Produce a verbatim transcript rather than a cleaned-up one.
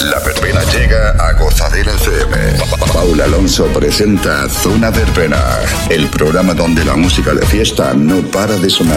La verbena llega a Gozadera F M. Paula Alonso presenta Zona Verbena, el programa donde la música de fiesta no para de sonar.